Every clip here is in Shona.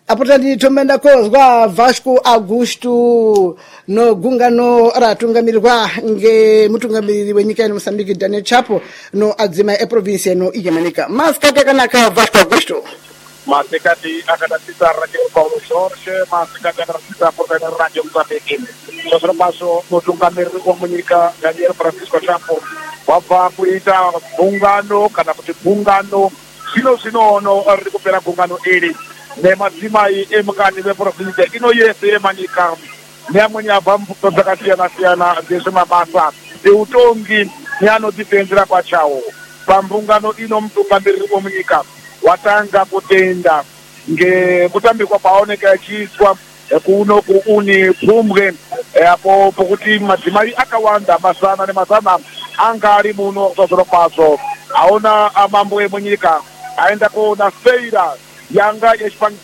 apotati tomenda kozwa Vasco Augusto no gungano ratungamirirwa ngemutungamiriri wenyika ya Mozambique Daniel Chapo no adzima province no Iyamanika. Maskate kanaka Vasco Augusto. Masikati akadatisa Radio Paulo Jorge, masikati akadatisa portale Radio Mozambique. Sosro paso mutungamiriri wenyika Daniel Francisco Chapo wabva kuita gungano kana kuti gungano zino riri kupera gungano iri nemadzimai emukati veprovince ino yese yemanyika neamweni abva mubvuto dzakasiyana-siyana dzezvemabasa eutongi neanodifendera pachawo. Pambungano ino mutungamiriri wemunyika watanga kutenda ngekutambirwa kwaoneka achiiswa kuno kuuni Pfumbwe apo pokuti madzimai akawanda mazana nemazana anga ari muno sosoro paso aona amambo emunyika aenda kuona feira yanga yechipangika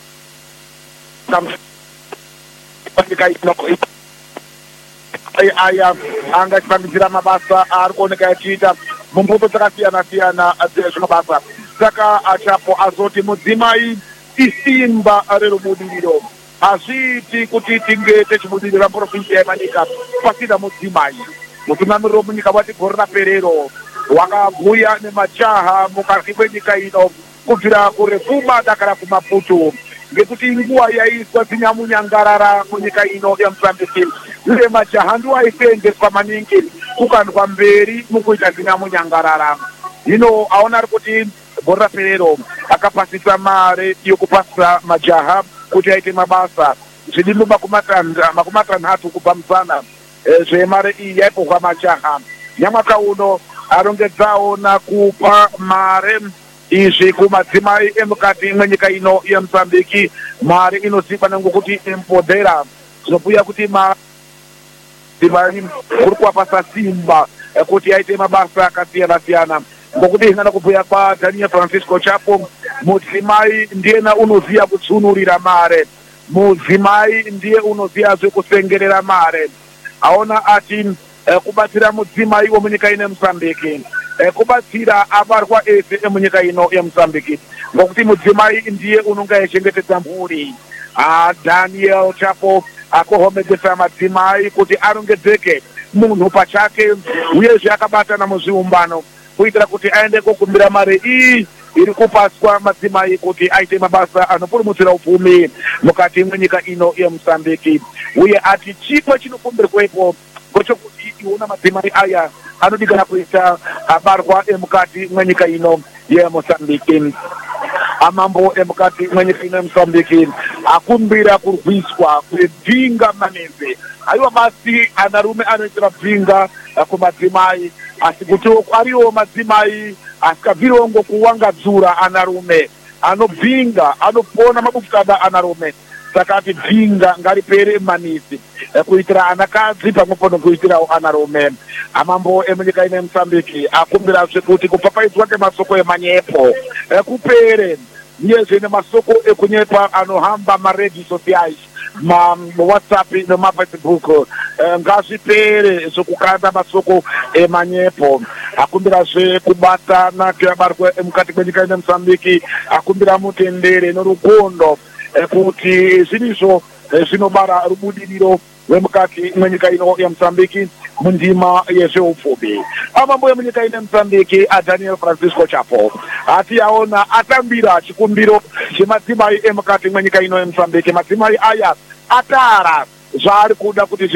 aya anga chipangidzira mabasa ari kuoneka achiita mumbuto dzakasiyana-siyana dzezvemabasa. Saka Achapo azoti mudzimai isimba rerubudiriro, hazviiti kuti tinge techibudirira province yemanika pasina mudzimai. Mutungamiriri wemunyika wati gore raperero wakabhuya nemajaha mukati mwenyika ino kubvira kuRepfuma dakara kuMaputo ngekuti nguva yaiswa dzinyamunyangarara munyika ino yeMozambique uye majaha ndiwo aisenzeswa maningi kukandwa mberi mukuita dzinyamunyangarara. Hino aona ari kuti gore raperero akapasisa mare yokupasisa majaha kuti aite mabasa zvidimbu makumi matanhatu kubva muzana zvemare iyi yaipohwa majaha. Nyamwaka uno arongedzawo nakupa mare izvi kumadzimai emukati mwenyika ino yeMozambique. Mari inozivikanwa ngokuti empodera, zvinobhuya kuti madzimai kuri kuwapasa simba kuti aite mabasa akasiyana-siyana. Ngokuti zvinoda kubhuya kwaDaniel Francisco Chapo, mudzimai ndiyena unoziva kutsunurira mare, mudzimai ndiye unoziva zvekusengerera mare. Aona ati kubatsira mudzimai wemunyika ino yeMozambique, kubatsira abarwa ese emunyika ino yeMozambique, ngokuti mudzimai ndiye unonga yechengetedza mhuri. Daniel Chapo akuhomedzesa madzimai kuti arongedzeke munhu pachake uyezve akabatana muzviumbano kuitira kuti aende kokumbira mare iyi iri kupaswa madzimai kuti aite mabasa anopulumutsira upfumi mukati mwenyika ino yeMozambique. Uye ati chipo chinokumbirwepo ngochokuti iona madzimai aya anodikana kuita abarwa emukati mwenyika ino yeMozambique. Amambo emukati mwenyika ino yeMozambique akumbira kurwiswa kwebvinga manenze. Aiwa basi anarume anoitira bvinga kumadzimai, asi kuti ariwo madzimai asikabviriwo ngokuwangadzura anarume anobvinga anopona mabufukada anarume. Saka ati bvinga ngaripere manisi kuitira anakadzi pamwepo nokuitirawo anarume. Amambo emunyika ino yeMozambique akumbirazve kuti kupapaidzwa kwemasoko emanyepo kupere, uyezve nemasoko ekunyepa anohamba maredio sociais, WhatsApp nemafacebook ngazvipere zvokukanda masoko emanyepo. Akumbirazve kubatana kweabarwa emukati mwenyika ino yeMozambique, akumbira mutendere norukundo kuti zvinizvo zvinobara rubudiriro rwemukati mwenyika ino yeMozambique mundima yezveupfumi. Amambo emunyika ino yeMozambique aDaniel Francisco Chapo ati aona atambira chikumbiro chemadzimai emukati mwenyika ino yeMozambique. Madzimai aya atara zvaari kuda kuti